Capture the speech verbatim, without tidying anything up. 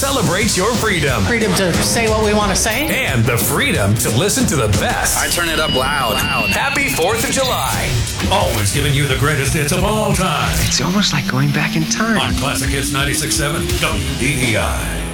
celebrates your freedom. Freedom to say what we want to say. And the freedom to listen to the best. I turn it up loud. loud. Happy fourth of July. Always giving you the greatest hits of all time. It's almost like going back in time. On Classic Hits ninety-six point seven W D E I.